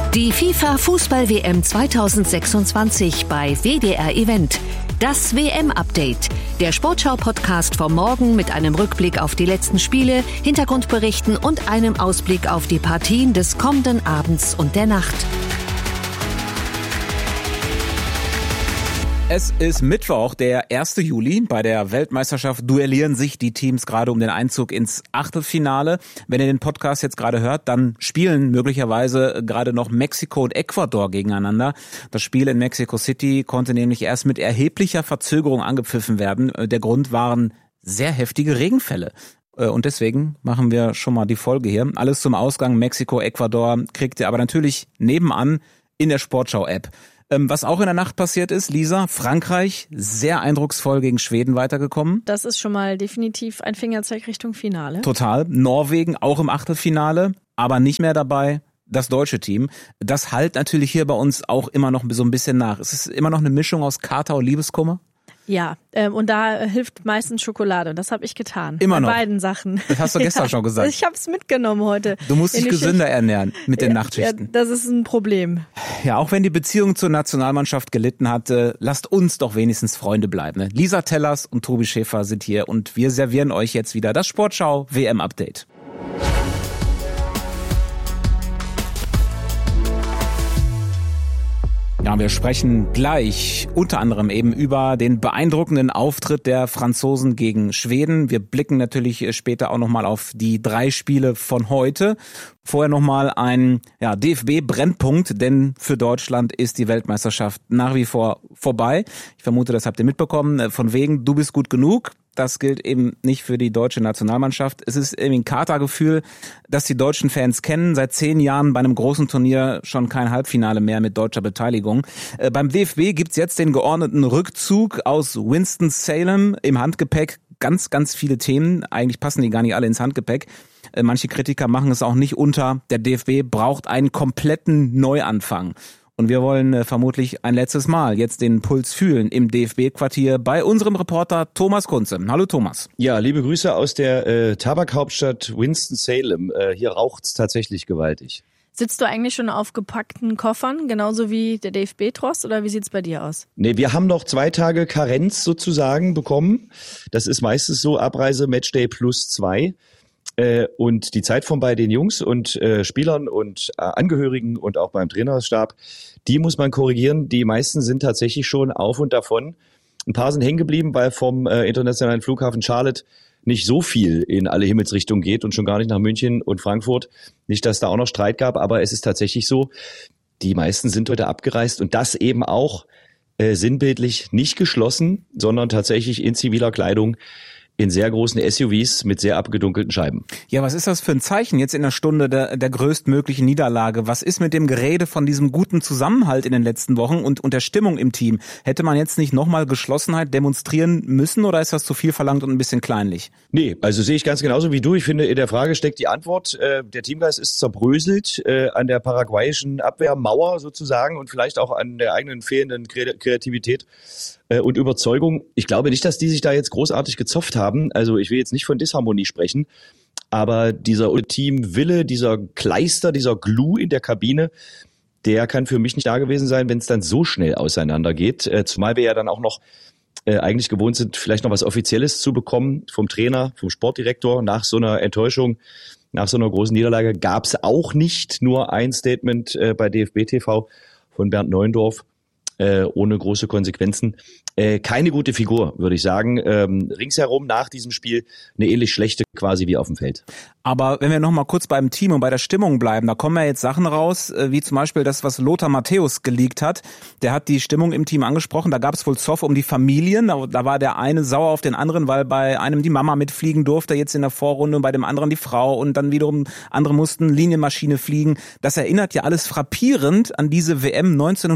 Die FIFA-Fußball-WM 2026 bei WDR Event. Das WM-Update. Der Sportschau-Podcast vom Morgen mit einem Rückblick auf die letzten Spiele, Hintergrundberichten und einem Ausblick auf die Partien des kommenden Abends und der Nacht. Es ist Mittwoch, der 1. Juli. Bei der Weltmeisterschaft duellieren sich die Teams gerade um den Einzug ins Achtelfinale. Wenn ihr den Podcast jetzt gerade hört, dann spielen möglicherweise gerade noch Mexiko und Ecuador gegeneinander. Das Spiel in Mexico City konnte nämlich erst mit erheblicher Verzögerung angepfiffen werden. Der Grund waren sehr heftige Regenfälle. Und deswegen machen wir schon mal die Folge hier. Alles zum Ausgang Mexiko, Ecuador kriegt ihr aber natürlich nebenan in der Sportschau-App. Was auch in der Nacht passiert ist, Lisa, Frankreich sehr eindrucksvoll gegen Schweden weitergekommen. Das ist schon mal definitiv ein Fingerzeig Richtung Finale. Total. Norwegen auch im Achtelfinale, aber nicht mehr dabei das deutsche Team. Das halt natürlich hier bei uns auch immer noch so ein bisschen nach. Es ist immer noch eine Mischung aus Kater und Liebeskummer. Ja, und da hilft meistens Schokolade. Und das habe ich getan. Immer noch. Bei beiden Sachen. Das hast du gestern schon gesagt. Ich habe es mitgenommen heute. Du musst dich gesünder ernähren mit den Nachtschichten. Ja, das ist ein Problem. Ja, auch wenn die Beziehung zur Nationalmannschaft gelitten hat, lasst uns doch wenigstens Freunde bleiben. Lisa Tellers und Tobi Schäfer sind hier und wir servieren euch jetzt wieder das Sportschau WM-Update. Ja, wir sprechen gleich unter anderem eben über den beeindruckenden Auftritt der Franzosen gegen Schweden. Wir blicken natürlich später auch nochmal auf die 3 Spiele von heute. Vorher nochmal ein DFB-Brennpunkt, denn für Deutschland ist die Weltmeisterschaft nach wie vor vorbei. Ich vermute, das habt ihr mitbekommen. Von wegen, du bist gut genug. Das gilt eben nicht für die deutsche Nationalmannschaft. Es ist irgendwie ein Katergefühl, das die deutschen Fans kennen. Seit 10 Jahren bei einem großen Turnier schon kein Halbfinale mehr mit deutscher Beteiligung. Beim DFB gibt's jetzt den geordneten Rückzug aus Winston-Salem im Handgepäck. Ganz, ganz viele Themen. Eigentlich passen die gar nicht alle ins Handgepäck. Manche Kritiker machen es auch nicht unter. Der DFB braucht einen kompletten Neuanfang. Und wir wollen vermutlich ein letztes Mal jetzt den Puls fühlen im DFB-Quartier bei unserem Reporter Thomas Kunze. Hallo Thomas. Ja, liebe Grüße aus der Tabakhauptstadt Winston-Salem. Hier raucht's tatsächlich gewaltig. Sitzt du eigentlich schon auf gepackten Koffern, genauso wie der DFB-Tross, oder wie sieht's bei dir aus? Nee, wir haben noch 2 Tage Karenz sozusagen bekommen. Das ist meistens so Abreise Matchday plus 2. Und die Zeit von bei den Jungs und Spielern und Angehörigen und auch beim Trainerstab, die muss man korrigieren. Die meisten sind tatsächlich schon auf und davon. Ein paar sind hängen geblieben, weil vom internationalen Flughafen Charlotte nicht so viel in alle Himmelsrichtungen geht und schon gar nicht nach München und Frankfurt. Nicht, dass da auch noch Streit gab, aber es ist tatsächlich so, die meisten sind heute abgereist und das eben auch sinnbildlich nicht geschlossen, sondern tatsächlich in ziviler Kleidung in sehr großen SUVs mit sehr abgedunkelten Scheiben. Ja, was ist das für ein Zeichen jetzt in der Stunde der größtmöglichen Niederlage? Was ist mit dem Gerede von diesem guten Zusammenhalt in den letzten Wochen und der Stimmung im Team? Hätte man jetzt nicht nochmal Geschlossenheit demonstrieren müssen oder ist das zu viel verlangt und ein bisschen kleinlich? Nee, also sehe ich ganz genauso wie du. Ich finde, in der Frage steckt die Antwort. Der Teamgeist ist zerbröselt an der paraguayischen Abwehrmauer sozusagen und vielleicht auch an der eigenen fehlenden Kreativität und Überzeugung. Ich glaube nicht, dass die sich da jetzt großartig gezofft haben. Also ich will jetzt nicht von Disharmonie sprechen, aber dieser Teamwille, dieser Kleister, dieser Glue in der Kabine, der kann für mich nicht da gewesen sein, wenn es dann so schnell auseinandergeht. Zumal wir ja dann auch noch eigentlich gewohnt sind, vielleicht noch was Offizielles zu bekommen vom Trainer, vom Sportdirektor. Nach so einer Enttäuschung, nach so einer großen Niederlage gab es auch nicht nur ein Statement bei DFB TV von Bernd Neuendorf, ohne große Konsequenzen. Keine gute Figur, würde ich sagen. Ringsherum nach diesem Spiel eine ähnlich schlechte quasi wie auf dem Feld. Aber wenn wir noch mal kurz beim Team und bei der Stimmung bleiben, da kommen ja jetzt Sachen raus, wie zum Beispiel das, was Lothar Matthäus geleakt hat. Der hat die Stimmung im Team angesprochen. Da gab es wohl Zoff um die Familien. Da war der eine sauer auf den anderen, weil bei einem die Mama mitfliegen durfte, jetzt in der Vorrunde, und bei dem anderen die Frau. Und dann wiederum andere mussten Linienmaschine fliegen. Das erinnert ja alles frappierend an diese WM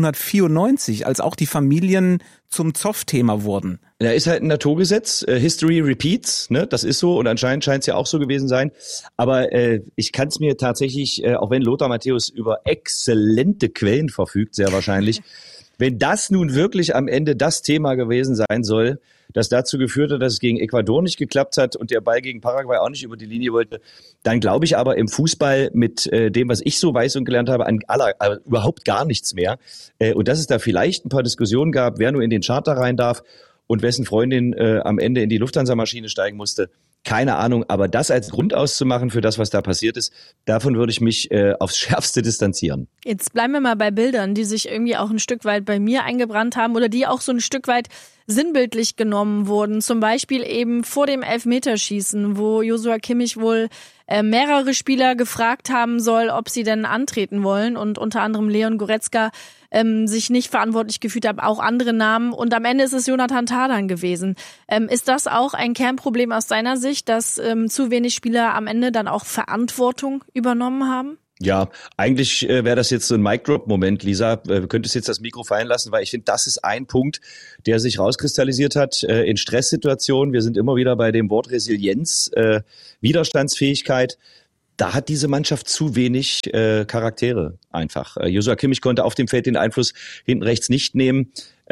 1994, als auch die Familien zum Zoff-Thema wurden. Da ist halt ein Naturgesetz, History repeats, ne? Das ist so und anscheinend scheint es ja auch so gewesen sein. Aber ich kann es mir tatsächlich, auch wenn Lothar Matthäus über exzellente Quellen verfügt, sehr wahrscheinlich, Wenn das nun wirklich am Ende das Thema gewesen sein soll, das dazu geführt hat, dass es gegen Ecuador nicht geklappt hat und der Ball gegen Paraguay auch nicht über die Linie wollte, dann glaube ich aber im Fußball mit dem, was ich so weiß und gelernt habe, überhaupt gar nichts mehr. Und dass es da vielleicht ein paar Diskussionen gab, wer nur in den Charter rein darf und wessen Freundin am Ende in die Lufthansa-Maschine steigen musste. Keine Ahnung, aber das als Grund auszumachen für das, was da passiert ist, davon würde ich mich aufs Schärfste distanzieren. Jetzt bleiben wir mal bei Bildern, die sich irgendwie auch ein Stück weit bei mir eingebrannt haben oder die auch so ein Stück weit sinnbildlich genommen wurden. Zum Beispiel eben vor dem Elfmeterschießen, wo Joshua Kimmich wohl mehrere Spieler gefragt haben soll, ob sie denn antreten wollen und unter anderem Leon Goretzka sich nicht verantwortlich gefühlt hat, auch andere Namen. Und am Ende ist es Jonathan Tah dann gewesen. Ist das auch ein Kernproblem aus deiner Sicht, dass zu wenig Spieler am Ende dann auch Verantwortung übernommen haben? Ja, eigentlich wäre das jetzt so ein Mic-Drop-Moment, Lisa. Du könntest jetzt das Mikro fallen lassen, weil ich finde, das ist ein Punkt, der sich rauskristallisiert hat in Stresssituationen. Wir sind immer wieder bei dem Wort Resilienz, Widerstandsfähigkeit. Da hat diese Mannschaft zu wenig Charaktere einfach. Joshua Kimmich konnte auf dem Feld den Einfluss hinten rechts nicht nehmen.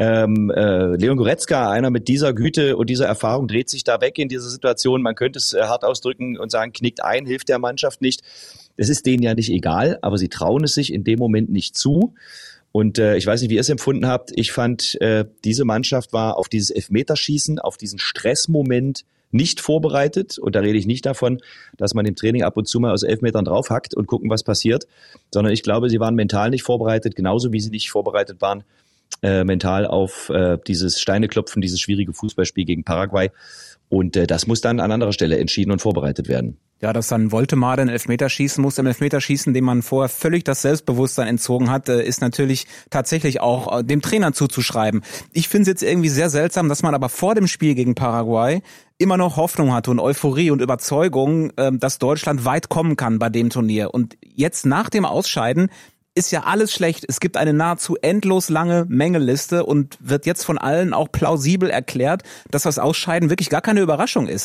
Leon Goretzka, einer mit dieser Güte und dieser Erfahrung, dreht sich da weg in dieser Situation. Man könnte es hart ausdrücken und sagen, knickt ein, hilft der Mannschaft nicht. Es ist denen ja nicht egal, aber sie trauen es sich in dem Moment nicht zu. Und ich weiß nicht, wie ihr es empfunden habt. Ich fand, diese Mannschaft war auf dieses Elfmeterschießen, auf diesen Stressmoment nicht vorbereitet. Und da rede ich nicht davon, dass man im Training ab und zu mal aus 11 Metern draufhackt und gucken, was passiert. Sondern ich glaube, sie waren mental nicht vorbereitet, genauso wie sie nicht vorbereitet waren mental auf dieses Steineklopfen, dieses schwierige Fußballspiel gegen Paraguay. Und das muss dann an anderer Stelle entschieden und vorbereitet werden. Ja, dass dann Woltemade einen Elfmeter schießen muss, im Elfmeterschießen, dem man vorher völlig das Selbstbewusstsein entzogen hat, ist natürlich tatsächlich auch dem Trainer zuzuschreiben. Ich finde es jetzt irgendwie sehr seltsam, dass man aber vor dem Spiel gegen Paraguay immer noch Hoffnung hatte und Euphorie und Überzeugung, dass Deutschland weit kommen kann bei dem Turnier. Und jetzt nach dem Ausscheiden ist ja alles schlecht. Es gibt eine nahezu endlos lange Mängeliste und wird jetzt von allen auch plausibel erklärt, dass das Ausscheiden wirklich gar keine Überraschung ist.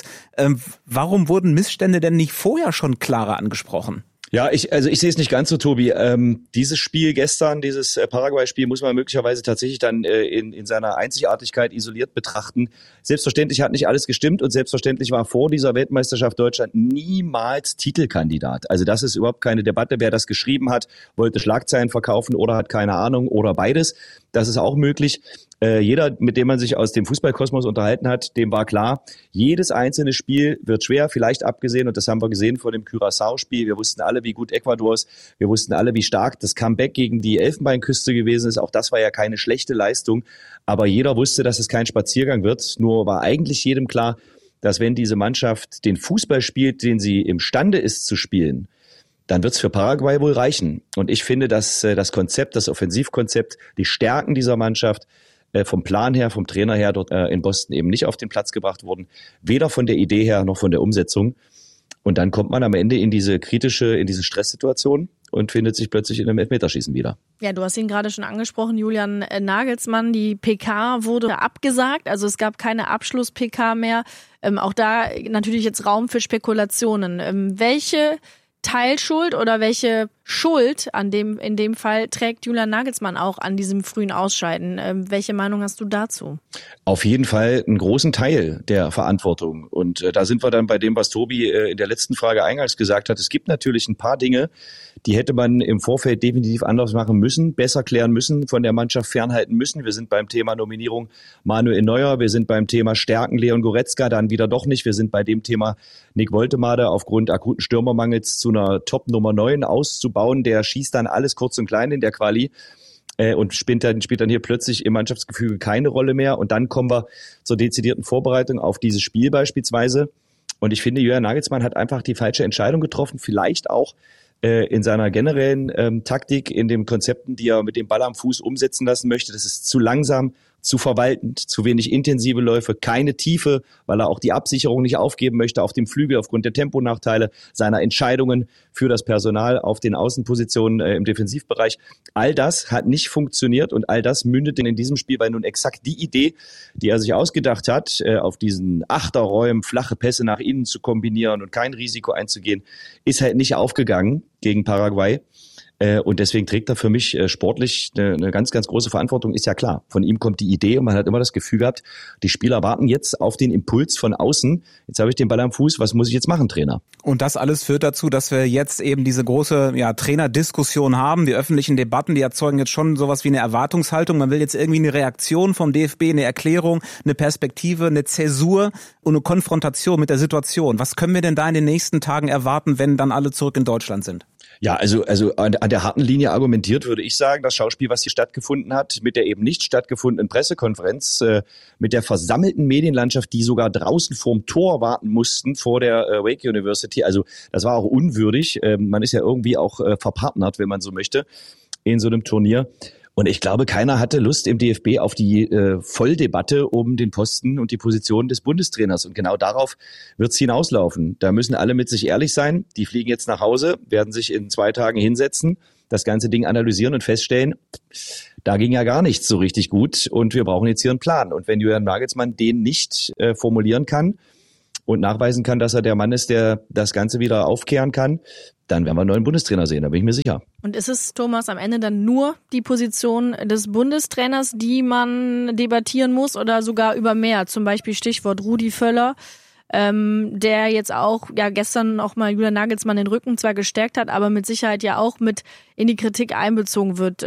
Warum wurden Missstände denn nicht vorher schon klarer angesprochen? Ja, ich sehe es nicht ganz so, Tobi. Dieses Spiel gestern, dieses Paraguay-Spiel, muss man möglicherweise tatsächlich dann in seiner Einzigartigkeit isoliert betrachten. Selbstverständlich hat nicht alles gestimmt und selbstverständlich war vor dieser Weltmeisterschaft Deutschland niemals Titelkandidat. Also das ist überhaupt keine Debatte. Wer das geschrieben hat, wollte Schlagzeilen verkaufen oder hat keine Ahnung oder beides. Das ist auch möglich. Jeder, mit dem man sich aus dem Fußballkosmos unterhalten hat, dem war klar, jedes einzelne Spiel wird schwer, vielleicht abgesehen, und das haben wir gesehen vor dem Curaçao-Spiel. Wir wussten alle, wie gut Ecuador ist. Wir wussten alle, wie stark das Comeback gegen die Elfenbeinküste gewesen ist. Auch das war ja keine schlechte Leistung. Aber jeder wusste, dass es kein Spaziergang wird. Nur war eigentlich jedem klar, dass wenn diese Mannschaft den Fußball spielt, den sie imstande ist zu spielen, dann wird es für Paraguay wohl reichen. Und ich finde, dass das Konzept, das Offensivkonzept, die Stärken dieser Mannschaft vom Plan her, vom Trainer her dort in Boston eben nicht auf den Platz gebracht wurden. Weder von der Idee her noch von der Umsetzung. Und dann kommt man am Ende in diese Stresssituation und findet sich plötzlich in einem Elfmeterschießen wieder. Ja, du hast ihn gerade schon angesprochen, Julian Nagelsmann. Die PK wurde abgesagt, also es gab keine Abschluss-PK mehr. Auch da natürlich jetzt Raum für Spekulationen. Welche Teilschuld oder welche Schuld in dem Fall trägt Julian Nagelsmann auch an diesem frühen Ausscheiden? Welche Meinung hast du dazu? Auf jeden Fall einen großen Teil der Verantwortung. Und da sind wir dann bei dem, was Tobi in der letzten Frage eingangs gesagt hat. Es gibt natürlich ein paar Dinge, die hätte man im Vorfeld definitiv anders machen müssen, besser klären müssen, von der Mannschaft fernhalten müssen. Wir sind beim Thema Nominierung Manuel Neuer, wir sind beim Thema Stärken Leon Goretzka, dann wieder doch nicht. Wir sind bei dem Thema Nick Woltemade aufgrund akuten Stürmermangels zu einer Top Nummer 9 auszubauen. Der schießt dann alles kurz und klein in der Quali und spielt dann hier plötzlich im Mannschaftsgefüge keine Rolle mehr. Und dann kommen wir zur dezidierten Vorbereitung auf dieses Spiel beispielsweise. Und ich finde, Julian Nagelsmann hat einfach die falsche Entscheidung getroffen, vielleicht auch in seiner generellen Taktik, in den Konzepten, die er mit dem Ball am Fuß umsetzen lassen möchte. Das ist zu langsam, zu verwaltend, zu wenig intensive Läufe, keine Tiefe, weil er auch die Absicherung nicht aufgeben möchte auf dem Flügel aufgrund der Temponachteile seiner Entscheidungen für das Personal auf den Außenpositionen im Defensivbereich. All das hat nicht funktioniert und all das mündet in diesem Spiel, weil nun exakt die Idee, die er sich ausgedacht hat, auf diesen Achterräumen flache Pässe nach innen zu kombinieren und kein Risiko einzugehen, ist halt nicht aufgegangen gegen Paraguay. Und deswegen trägt er für mich sportlich eine ganz, ganz große Verantwortung, ist ja klar. Von ihm kommt die Idee und man hat immer das Gefühl gehabt, die Spieler warten jetzt auf den Impuls von außen. Jetzt habe ich den Ball am Fuß, was muss ich jetzt machen, Trainer? Und das alles führt dazu, dass wir jetzt eben diese große Trainerdiskussion haben. Die öffentlichen Debatten, die erzeugen jetzt schon sowas wie eine Erwartungshaltung. Man will jetzt irgendwie eine Reaktion vom DFB, eine Erklärung, eine Perspektive, eine Zäsur und eine Konfrontation mit der Situation. Was können wir denn da in den nächsten Tagen erwarten, wenn dann alle zurück in Deutschland sind? Ja, also an der harten Linie argumentiert, würde ich sagen, das Schauspiel, was hier stattgefunden hat, mit der eben nicht stattgefundenen Pressekonferenz, mit der versammelten Medienlandschaft, die sogar draußen vorm Tor warten mussten, vor der Wake University. Also das war auch unwürdig. Man ist ja irgendwie auch verpartnert, wenn man so möchte, in so einem Turnier. Und ich glaube, keiner hatte Lust im DFB auf die Volldebatte um den Posten und die Position des Bundestrainers. Und genau darauf wird es hinauslaufen. Da müssen alle mit sich ehrlich sein. Die fliegen jetzt nach Hause, werden sich in 2 Tagen hinsetzen, das ganze Ding analysieren und feststellen, da ging ja gar nichts so richtig gut und wir brauchen jetzt hier einen Plan. Und wenn Julian Nagelsmann den nicht formulieren kann und nachweisen kann, dass er der Mann ist, der das Ganze wieder aufkehren kann, dann werden wir einen neuen Bundestrainer sehen, da bin ich mir sicher. Und ist es, Thomas, am Ende dann nur die Position des Bundestrainers, die man debattieren muss oder sogar über mehr? Zum Beispiel Stichwort Rudi Völler, der jetzt auch gestern auch mal Julian Nagelsmann den Rücken zwar gestärkt hat, aber mit Sicherheit ja auch mit in die Kritik einbezogen wird.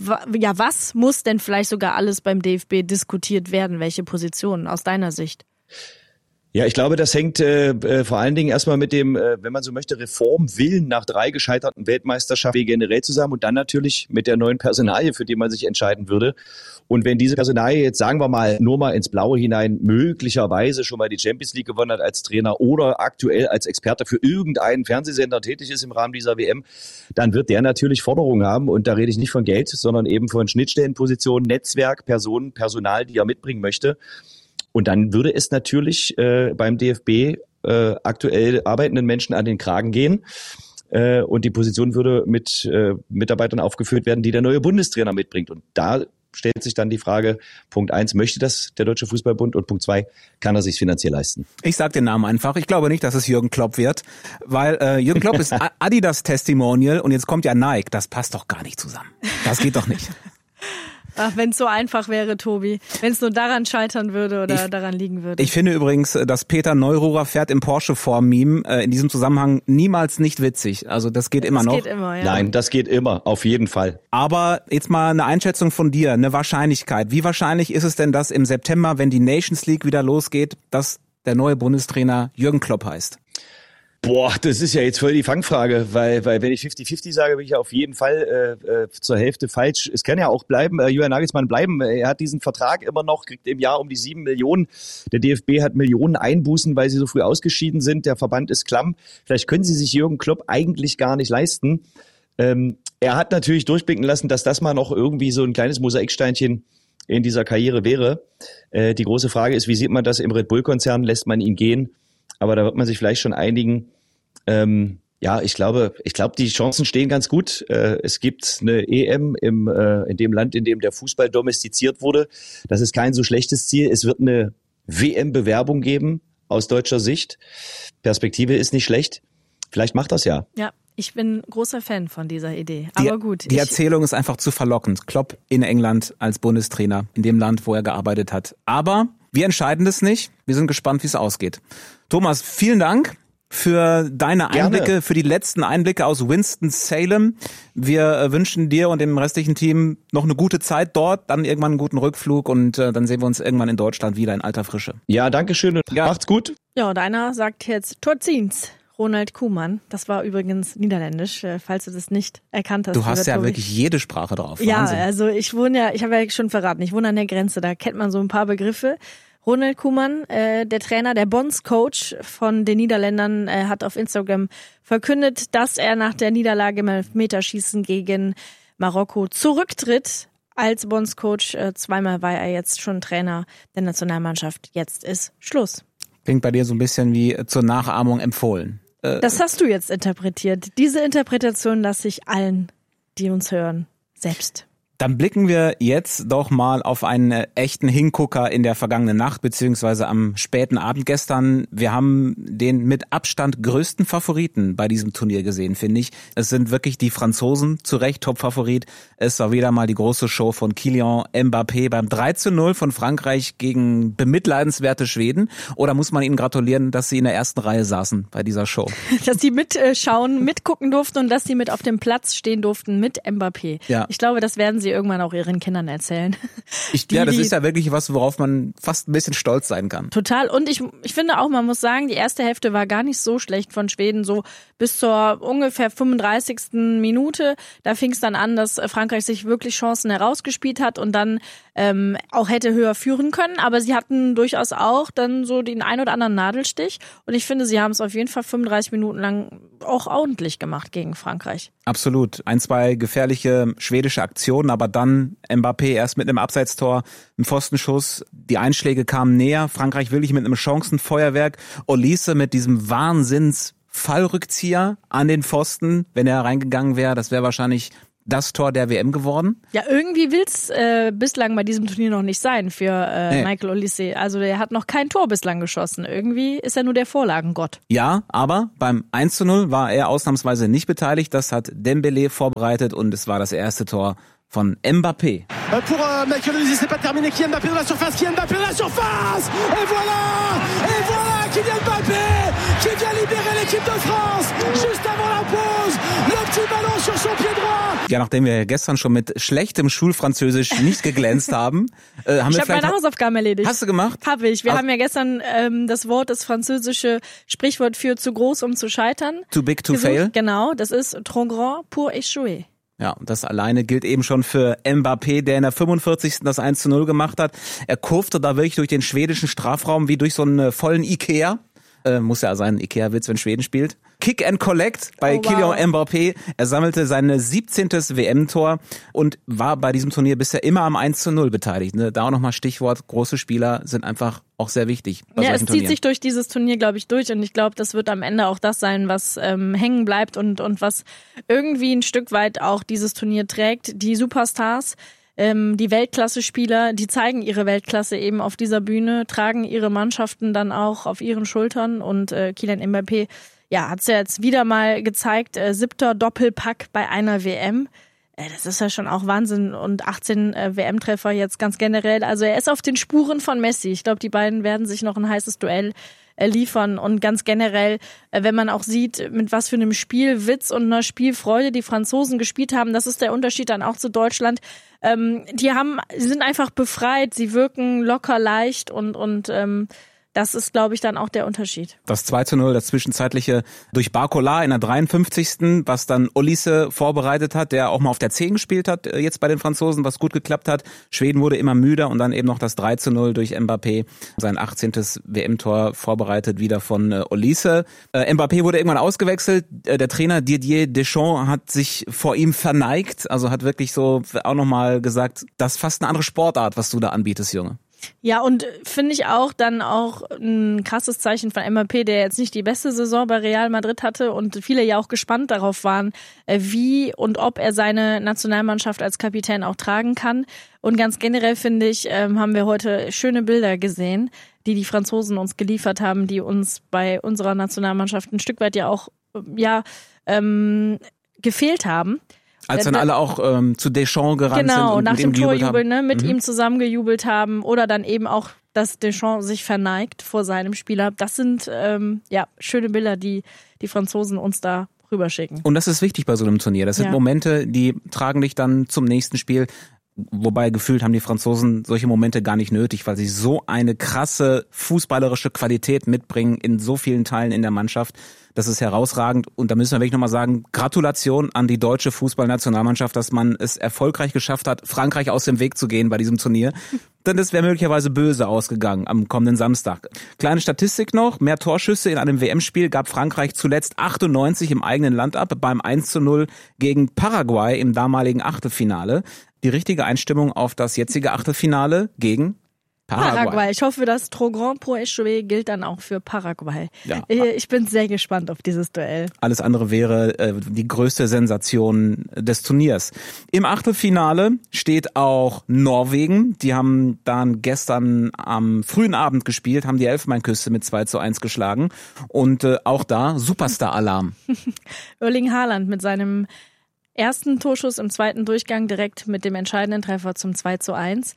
Was muss denn vielleicht sogar alles beim DFB diskutiert werden? Welche Positionen aus deiner Sicht? Ja, ich glaube, das hängt vor allen Dingen erstmal mit dem, wenn man so möchte, Reformwillen nach 3 gescheiterten Weltmeisterschaften generell zusammen und dann natürlich mit der neuen Personalie, für die man sich entscheiden würde. Und wenn diese Personalie jetzt, sagen wir mal, nur mal ins Blaue hinein möglicherweise schon mal die Champions League gewonnen hat als Trainer oder aktuell als Experte für irgendeinen Fernsehsender tätig ist im Rahmen dieser WM, dann wird der natürlich Forderungen haben. Und da rede ich nicht von Geld, sondern eben von Schnittstellenpositionen, Netzwerk, Personen, Personal, die er mitbringen möchte. Und dann würde es natürlich beim DFB aktuell arbeitenden Menschen an den Kragen gehen. Und die Position würde mit Mitarbeitern aufgefüllt werden, die der neue Bundestrainer mitbringt. Und da stellt sich dann die Frage, Punkt 1, möchte das der Deutsche Fußballbund? Und Punkt 2, kann er sich finanziell leisten? Ich sage den Namen einfach. Ich glaube nicht, dass es Jürgen Klopp wird, weil Jürgen Klopp ist Adidas Testimonial und jetzt kommt ja Nike. Das passt doch gar nicht zusammen. Das geht doch nicht. Ach, wenn es so einfach wäre, Tobi. Wenn es nur daran scheitern würde oder daran liegen würde. Ich finde übrigens, dass Peter Neururer fährt im Porsche-Form-Meme in diesem Zusammenhang niemals nicht witzig. Also das geht immer noch. Das geht immer, ja. Nein, das geht immer, auf jeden Fall. Aber jetzt mal eine Einschätzung von dir, eine Wahrscheinlichkeit. Wie wahrscheinlich ist es denn, dass im September, wenn die Nations League wieder losgeht, dass der neue Bundestrainer Jürgen Klopp heißt? Boah, das ist ja jetzt voll die Fangfrage, weil wenn ich 50-50 sage, bin ich ja auf jeden Fall zur Hälfte falsch. Es kann ja auch bleiben, Julian Nagelsmann bleiben. Er hat diesen Vertrag immer noch, kriegt im Jahr um die 7 Millionen. Der DFB hat Millionen Einbußen, weil sie so früh ausgeschieden sind. Der Verband ist klamm. Vielleicht können sie sich Jürgen Klopp eigentlich gar nicht leisten. Er hat natürlich durchblicken lassen, dass das mal noch irgendwie so ein kleines Mosaiksteinchen in dieser Karriere wäre. Die große Frage ist, wie sieht man das im Red Bull-Konzern? Lässt man ihn gehen? Aber da wird man sich vielleicht schon einigen. Ich glaube, die Chancen stehen ganz gut. Es gibt eine EM in dem Land, in dem der Fußball domestiziert wurde. Das ist kein so schlechtes Ziel. Es wird eine WM-Bewerbung geben aus deutscher Sicht. Perspektive ist nicht schlecht. Vielleicht macht das ja. Ja, ich bin großer Fan von dieser Idee. Aber gut. Die Erzählung ist einfach zu verlockend. Klopp in England als Bundestrainer in dem Land, wo er gearbeitet hat. Aber wir entscheiden das nicht. Wir sind gespannt, wie es ausgeht. Thomas, vielen Dank für deine Einblicke, Gerne. für die letzten Einblicke aus Winston-Salem. Wir wünschen dir und dem restlichen Team noch eine gute Zeit dort, dann irgendwann einen guten Rückflug und dann sehen wir uns irgendwann in Deutschland wieder in alter Frische. Ja, danke schön und macht's gut. Ja, und einer sagt jetzt Torziens. Ronald Koeman. Das war übrigens niederländisch, falls du das nicht erkannt hast. Du hast ja Tobi. wirklich jede Sprache drauf. Ja, Wahnsinn. also ich habe ja schon verraten, ich wohne an der Grenze, da kennt man so ein paar Begriffe. Ronald Koeman, der Trainer, der Bondscoach von den Niederländern, hat auf Instagram verkündet, dass er nach der Niederlage im Elfmeterschießen gegen Marokko zurücktritt als Bondscoach. Zweimal war er jetzt schon Trainer der Nationalmannschaft. Jetzt ist Schluss. Klingt bei dir so ein bisschen wie zur Nachahmung empfohlen. Das hast du jetzt interpretiert. Diese Interpretation lasse ich allen, die uns hören, selbst Dann blicken wir jetzt doch mal auf einen echten Hingucker in der vergangenen Nacht, beziehungsweise am späten Abend gestern. Wir haben den mit Abstand größten Favoriten bei diesem Turnier gesehen, finde ich. Es sind wirklich die Franzosen, zu Recht Top-Favorit. Es war wieder mal die große Show von Kylian Mbappé beim 3:0 von Frankreich gegen bemitleidenswerte Schweden. Oder muss man ihnen gratulieren, dass sie in der ersten Reihe saßen bei dieser Show? Dass sie mitschauen, mitgucken durften und dass sie mit auf dem Platz stehen durften mit Mbappé. Ja. Ich glaube, das werden sie irgendwann auch ihren Kindern erzählen. Das ist ja wirklich was, worauf man fast ein bisschen stolz sein kann. Total. Und ich finde auch, man muss sagen, die erste Hälfte war gar nicht so schlecht von Schweden, so bis zur ungefähr 35. Minute. Da fing es dann an, dass Frankreich sich wirklich Chancen herausgespielt hat und dann auch hätte höher führen können. Aber sie hatten durchaus auch dann so den ein oder anderen Nadelstich. Und ich finde, sie haben es auf jeden Fall 35 Minuten lang auch ordentlich gemacht gegen Frankreich. Absolut. 1-2 gefährliche schwedische Aktionen, aber dann Mbappé erst mit einem Abseitstor, ein Pfostenschuss. Die Einschläge kamen näher. Frankreich wirklich mit einem Chancenfeuerwerk. Olise mit diesem Wahnsinns-Fallrückzieher an den Pfosten. Wenn er reingegangen wäre, das wäre wahrscheinlich das Tor der WM geworden. Ja, irgendwie will's bislang bei diesem Turnier noch nicht sein für Michael Olise. Also der hat noch kein Tor bislang geschossen. Irgendwie ist er nur der Vorlagengott. Ja, aber beim 1:0 war er ausnahmsweise nicht beteiligt. Das hat Dembélé vorbereitet und es war das erste Tor von Mbappé. Pour Michael Olise, c'est pas terminé. Kylian Mbappé dans la surface. Kylian Mbappé dans la surface. Et voilà Kylian Mbappé qui vient libérer l'équipe de France juste avant la pause. Le petit ballon sur son pied droit. Ja, nachdem wir gestern schon mit schlechtem Schulfranzösisch nicht geglänzt haben, haben ich habe meine Hausaufgaben erledigt. Hast du gemacht? Habe ich. Wir haben ja gestern das französische Sprichwort für zu groß, um zu scheitern. Too big to gesucht. fail. Genau, das ist trop grand pour échouer. Ja, und das alleine gilt eben schon für Mbappé, der in der 45. das 1:0 gemacht hat. Er kurfte da wirklich durch den schwedischen Strafraum wie durch so einen vollen Ikea. Muss ja sein Ikea-Witz, wenn Schweden spielt. Kick and Collect bei Kylian Mbappé. Er sammelte sein 17. WM-Tor und war bei diesem Turnier bisher immer am 1:0 beteiligt. Ne? Da auch nochmal Stichwort, große Spieler sind einfach auch sehr wichtig bei solchen es zieht Turnieren. sich durch dieses Turnier, glaube ich, durch und ich glaube, das wird am Ende auch das sein, was hängen bleibt und was irgendwie ein Stück weit auch dieses Turnier trägt. Die Superstars, die Weltklasse-Spieler, die zeigen ihre Weltklasse eben auf dieser Bühne, tragen ihre Mannschaften dann auch auf ihren Schultern und Kylian Mbappé, ja, hat's ja jetzt wieder mal gezeigt, 7. Doppelpack bei einer WM. Das ist ja schon auch Wahnsinn und 18 WM-Treffer jetzt ganz generell. Also er ist auf den Spuren von Messi. Ich glaube, die beiden werden sich noch ein heißes Duell liefern und ganz generell, wenn man auch sieht, mit was für einem Spielwitz und einer Spielfreude die Franzosen gespielt haben, das ist der Unterschied dann auch zu Deutschland. Sie sind einfach befreit, sie wirken locker, leicht und das ist, glaube ich, dann auch der Unterschied. Das 2:0, das zwischenzeitliche durch Barcola in der 53., was dann Olise vorbereitet hat, der auch mal auf der 10 gespielt hat, jetzt bei den Franzosen, was gut geklappt hat. Schweden wurde immer müder und dann eben noch das 3:0 durch Mbappé, sein 18. WM-Tor vorbereitet, wieder von Olise. Mbappé wurde irgendwann ausgewechselt. Der Trainer Didier Deschamps hat sich vor ihm verneigt, also hat wirklich so auch nochmal gesagt, das ist fast eine andere Sportart, was du da anbietest, Junge. Ja, und finde ich auch dann auch ein krasses Zeichen von Mbappé, der jetzt nicht die beste Saison bei Real Madrid hatte und viele ja auch gespannt darauf waren, wie und ob er seine Nationalmannschaft als Kapitän auch tragen kann. Und ganz generell finde ich, haben wir heute schöne Bilder gesehen, die Franzosen uns geliefert haben, die uns bei unserer Nationalmannschaft ein Stück weit ja auch gefehlt haben. Als dann alle auch zu Deschamps gerannt sind und nach mit dem ihm gejubelt Torjubel, haben. mit ihm zusammen gejubelt haben oder dann eben auch, dass Deschamps sich verneigt vor seinem Spieler. Das sind schöne Bilder, die Franzosen uns da rüberschicken. Und das ist wichtig bei so einem Turnier. Das sind Momente, die tragen dich dann zum nächsten Spiel. Wobei gefühlt haben die Franzosen solche Momente gar nicht nötig, weil sie so eine krasse fußballerische Qualität mitbringen in so vielen Teilen in der Mannschaft. Das ist herausragend und da müssen wir wirklich nochmal sagen, Gratulation an die deutsche Fußballnationalmannschaft, dass man es erfolgreich geschafft hat, Frankreich aus dem Weg zu gehen bei diesem Turnier. Denn das wäre möglicherweise böse ausgegangen am kommenden Samstag. Kleine Statistik noch, mehr Torschüsse in einem WM-Spiel gab Frankreich zuletzt 98 im eigenen Land ab, beim 1:0 gegen Paraguay im damaligen Achtelfinale. Die richtige Einstimmung auf das jetzige Achtelfinale gegen Paraguay. Ich hoffe, das Trop Grand pour Échouer gilt dann auch für Paraguay. Ja. Ich bin sehr gespannt auf dieses Duell. Alles andere wäre die größte Sensation des Turniers. Im Achtelfinale steht auch Norwegen. Die haben dann gestern am frühen Abend gespielt, haben die Elfenbeinküste mit 2:1 geschlagen. Und auch da Superstar-Alarm. Erling Haaland mit seinem ersten Torschuss im zweiten Durchgang direkt mit dem entscheidenden Treffer zum 2:1.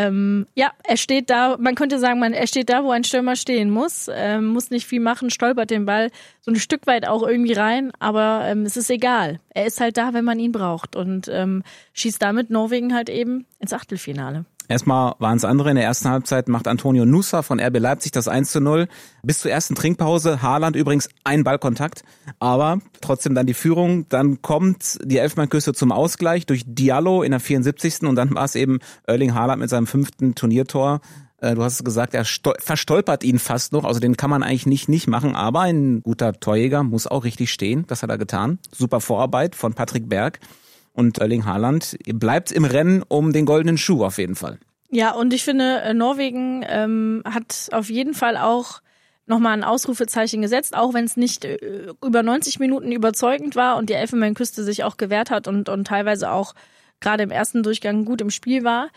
Er steht da, man könnte sagen, er steht da, wo ein Stürmer stehen muss nicht viel machen, stolpert den Ball so ein Stück weit auch irgendwie rein, aber es ist egal. Er ist halt da, wenn man ihn braucht und schießt damit Norwegen halt eben ins Achtelfinale. Erstmal waren es andere. In der ersten Halbzeit macht Antonio Nusa von RB Leipzig das 1:0. Bis zur ersten Trinkpause. Haaland übrigens ein Ballkontakt, aber trotzdem dann die Führung. Dann kommt die Elfenbeinküste zum Ausgleich durch Diallo in der 74. Und dann war es eben Erling Haaland mit seinem 5. Turniertor. Du hast es gesagt, er verstolpert ihn fast noch. Also den kann man eigentlich nicht machen. Aber ein guter Torjäger muss auch richtig stehen. Das hat er getan. Super Vorarbeit von Patrick Berg. Und Erling Haaland bleibt im Rennen um den goldenen Schuh auf jeden Fall. Ja, und ich finde, Norwegen hat auf jeden Fall auch nochmal ein Ausrufezeichen gesetzt, auch wenn es nicht über 90 Minuten überzeugend war und die Elfenbeinküste sich auch gewehrt hat und teilweise auch gerade im ersten Durchgang gut im Spiel war.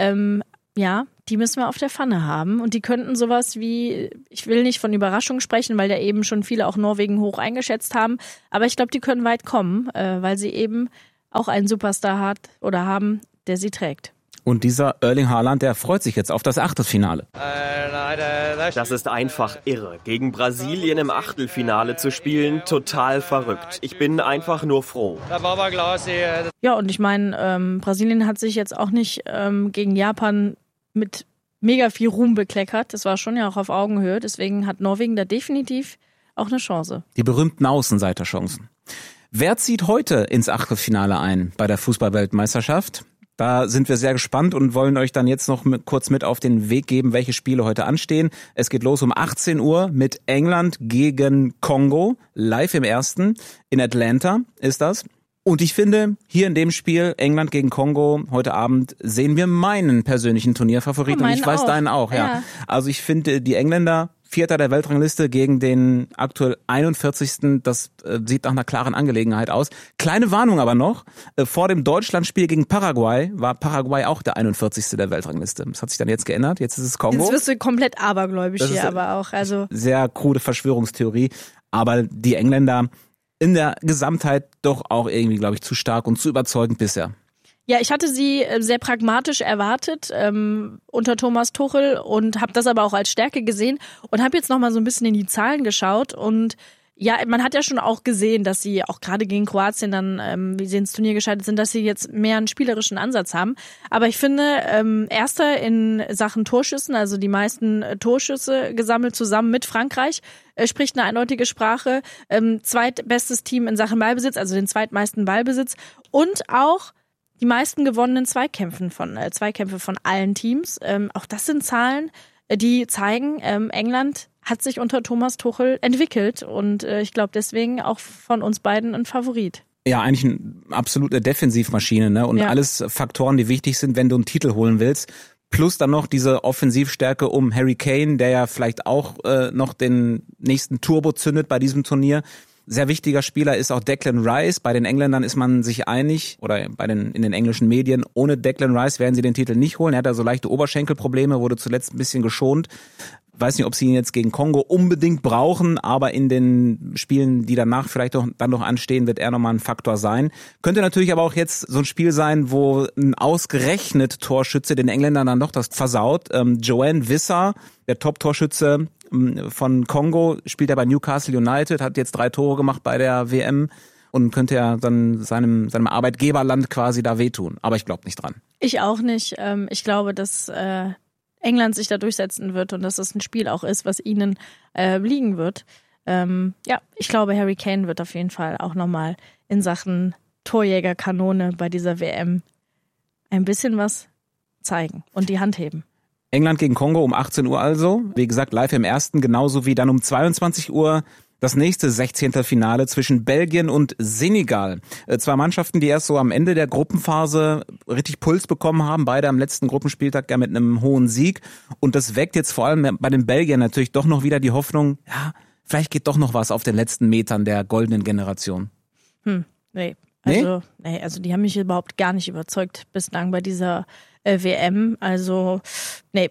Die müssen wir auf der Pfanne haben. Und die könnten sowas wie, ich will nicht von Überraschung sprechen, weil ja eben schon viele auch Norwegen hoch eingeschätzt haben, aber ich glaube, die können weit kommen, weil sie eben auch einen Superstar haben, der sie trägt. Und dieser Erling Haaland, der freut sich jetzt auf das Achtelfinale. Das ist einfach irre. Gegen Brasilien im Achtelfinale zu spielen, total verrückt. Ich bin einfach nur froh. Ja, und ich meine, Brasilien hat sich jetzt auch nicht gegen Japan mit mega viel Ruhm bekleckert. Das war schon ja auch auf Augenhöhe. Deswegen hat Norwegen da definitiv auch eine Chance. Die berühmten Außenseiterchancen. Wer zieht heute ins Achtelfinale ein bei der Fußball-Weltmeisterschaft? Da sind wir sehr gespannt und wollen euch dann jetzt noch kurz mit auf den Weg geben, welche Spiele heute anstehen. Es geht los um 18 Uhr mit England gegen Kongo, live im Ersten. In Atlanta ist das. Und ich finde, hier in dem Spiel, England gegen Kongo, heute Abend sehen wir meinen persönlichen Turnierfavoriten. Und ich weiß auch. Deinen auch, ja. Also ich finde, die Engländer, Vierter der Weltrangliste gegen den aktuell 41. Das sieht nach einer klaren Angelegenheit aus. Kleine Warnung aber noch. Vor dem Deutschlandspiel gegen Paraguay war Paraguay auch der 41. der Weltrangliste. Das hat sich dann jetzt geändert. Jetzt ist es Kongo. Jetzt wirst du komplett abergläubisch hier aber auch. Also sehr krude Verschwörungstheorie. Aber die Engländer in der Gesamtheit doch auch irgendwie, glaube ich, zu stark und zu überzeugend bisher. Ja, ich hatte sie sehr pragmatisch erwartet unter Thomas Tuchel und habe das aber auch als Stärke gesehen und habe jetzt nochmal so ein bisschen in die Zahlen geschaut und ja, man hat ja schon auch gesehen, dass sie auch gerade gegen Kroatien dann, wie sie ins Turnier gescheitert sind, dass sie jetzt mehr einen spielerischen Ansatz haben. Aber ich finde, Erster in Sachen Torschüssen, also die meisten Torschüsse gesammelt zusammen mit Frankreich, spricht eine eindeutige Sprache. Zweitbestes Team in Sachen Ballbesitz, also den zweitmeisten Ballbesitz und auch die meisten gewonnenen Zweikämpfe von allen Teams. Auch das sind Zahlen, die zeigen, England hat sich unter Thomas Tuchel entwickelt und ich glaube deswegen auch von uns beiden ein Favorit. Ja, eigentlich eine absolute Defensivmaschine, ne? Und alles Faktoren, die wichtig sind, wenn du einen Titel holen willst. Plus dann noch diese Offensivstärke um Harry Kane, der ja vielleicht auch noch den nächsten Turbo zündet bei diesem Turnier. Sehr wichtiger Spieler ist auch Declan Rice. Bei den Engländern ist man sich einig, oder in den englischen Medien, ohne Declan Rice werden sie den Titel nicht holen. Er hat da so leichte Oberschenkelprobleme, wurde zuletzt ein bisschen geschont. Weiß nicht, ob sie ihn jetzt gegen Kongo unbedingt brauchen, aber in den Spielen, die danach vielleicht dann noch anstehen, wird er nochmal ein Faktor sein. Könnte natürlich aber auch jetzt so ein Spiel sein, wo ein ausgerechnet Torschütze den Engländern dann doch das versaut. Joanne Wissa, der Top-Torschütze von Kongo, spielt er bei Newcastle United, hat jetzt 3 Tore gemacht bei der WM und könnte ja dann seinem Arbeitgeberland quasi da wehtun. Aber ich glaube nicht dran. Ich auch nicht. Ich glaube, dass England sich da durchsetzen wird und dass es ein Spiel auch ist, was ihnen liegen wird. Ich glaube, Harry Kane wird auf jeden Fall auch nochmal in Sachen Torjägerkanone bei dieser WM ein bisschen was zeigen und die Hand heben. England gegen Kongo um 18 Uhr also. Wie gesagt, live im Ersten, genauso wie dann um 22 Uhr Das nächste 16. Finale zwischen Belgien und Senegal. Zwei Mannschaften, die erst so am Ende der Gruppenphase richtig Puls bekommen haben. Beide am letzten Gruppenspieltag ja mit einem hohen Sieg. Und das weckt jetzt vor allem bei den Belgiern natürlich doch noch wieder die Hoffnung, ja, vielleicht geht doch noch was auf den letzten Metern der goldenen Generation. Nee. Also die haben mich überhaupt gar nicht überzeugt bislang bei dieser WM. Also, nee.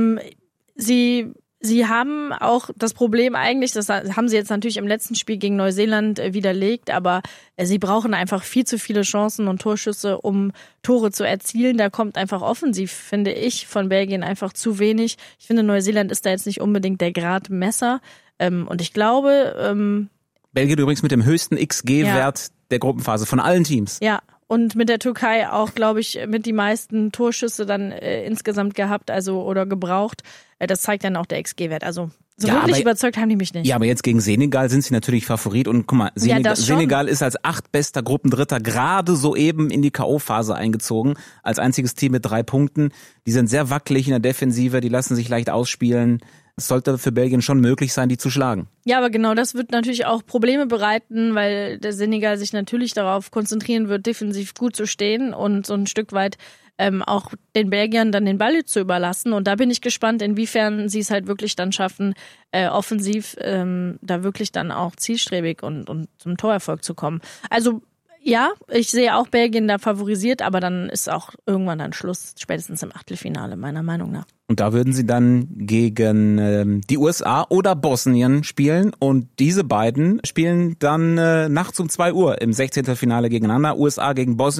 Sie haben auch das Problem eigentlich, das haben sie jetzt natürlich im letzten Spiel gegen Neuseeland widerlegt, aber sie brauchen einfach viel zu viele Chancen und Torschüsse, um Tore zu erzielen. Da kommt einfach offensiv, finde ich, von Belgien einfach zu wenig. Ich finde, Neuseeland ist da jetzt nicht unbedingt der Gradmesser. Und ich glaube... Belgien übrigens mit dem höchsten XG-Wert der Gruppenphase von allen Teams. Ja. Und mit der Türkei auch, glaube ich, mit die meisten Torschüsse dann insgesamt gehabt, also oder gebraucht. Das zeigt dann auch der XG-Wert. Also so wirklich überzeugt haben die mich nicht. Ja, aber jetzt gegen Senegal sind sie natürlich Favorit. Und guck mal, Senegal ist als 8. bester Gruppendritter gerade soeben in die K.O.-Phase eingezogen. Als einziges Team mit 3 Punkten. Die sind sehr wackelig in der Defensive, die lassen sich leicht ausspielen. Es sollte für Belgien schon möglich sein, die zu schlagen. Ja, aber genau das wird natürlich auch Probleme bereiten, weil der Senegal sich natürlich darauf konzentrieren wird, defensiv gut zu stehen und so ein Stück weit auch den Belgiern dann den Ball zu überlassen. Und da bin ich gespannt, inwiefern sie es halt wirklich dann schaffen, offensiv da wirklich dann auch zielstrebig und zum Torerfolg zu kommen. Also ja, ich sehe auch Belgien da favorisiert, aber dann ist auch irgendwann dann Schluss, spätestens im Achtelfinale, meiner Meinung nach. Und da würden sie dann gegen die USA oder Bosnien spielen. Und diese beiden spielen dann nachts um 2 Uhr im 16. Finale gegeneinander. USA gegen Bosnien.